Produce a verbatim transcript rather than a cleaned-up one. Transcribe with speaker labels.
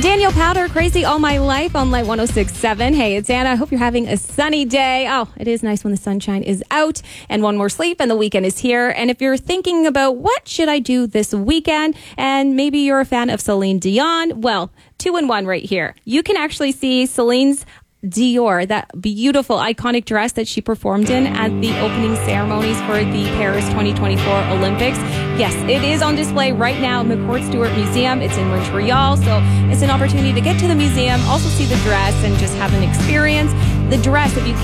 Speaker 1: Daniel Powder, Crazy All My Life on Light one oh six point seven. Hey, it's Anna. I hope you're having a sunny day. Oh, it is nice when the sunshine is out and one more sleep and the weekend is here. And if you're thinking about what should I do this weekend and maybe you're a fan of Celine Dion, well, two in one right here. You can actually see Celine's Dior, that beautiful, iconic dress that she performed in at the opening ceremonies for the Paris twenty twenty-four Olympics. Yes, it is on display right now in the McCourt Stewart Museum. It's in Montreal, so it's an opportunity to get to the museum, also see the dress, and just have an experience. The dress, if you can't